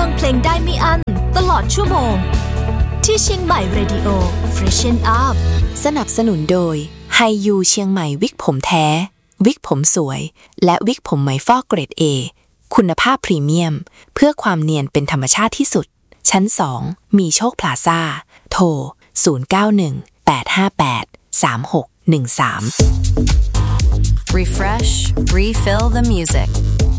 งเพลงได้ไม่อั้นตลอดชั่วโมงที่เชียงใหม่เรดิโอ Freshen Up สนับสนุนโดยไฮยูเชียงใหม่วิกผมแท้วิกผมสวยและวิกผมไหมฟอกเกรด A คุณภาพพรีเมียมเพื่อความเนียนเป็นธรรมชาติที่สุดชั้น2มีโชคพลาซ่าโทร0918583613 Refresh, refill the music.